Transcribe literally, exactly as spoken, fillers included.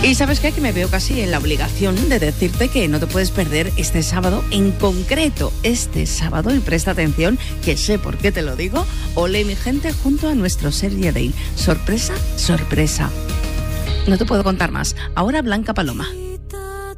Y ¿sabes qué? Que me veo casi en la obligación de decirte que no te puedes perder este sábado, en concreto este sábado, y presta atención, que sé por qué te lo digo, Olé mi gente junto a nuestro Sergi Day. Sorpresa, sorpresa. No te puedo contar más. Ahora Blanca Paloma.